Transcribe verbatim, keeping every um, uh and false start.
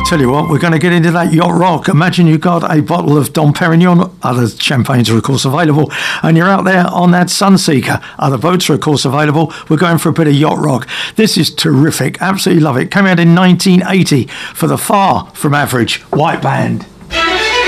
Tell you what, we're going to get into that yacht rock. Imagine you got a bottle of Dom Perignon. Other champagnes are, of course, available. And you're out there on that Sunseeker. Other boats are, of course, available. We're going for a bit of yacht rock. This is terrific. Absolutely love it. Came out in nineteen eighty for the Far From Average White Band.